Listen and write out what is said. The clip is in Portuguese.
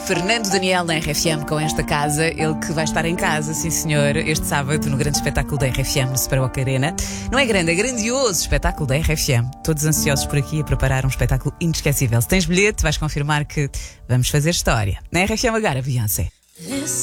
Fernando Daniel na RFM com esta casa. Ele que vai estar em casa, sim senhor, este sábado no grande espetáculo da RFM no Superboc Arena. Não é grande, é grandioso espetáculo da RFM. Todos ansiosos por aqui a preparar um espetáculo inesquecível. Se tens bilhete, vais confirmar que vamos fazer história. Na RFM agora, Beyoncé.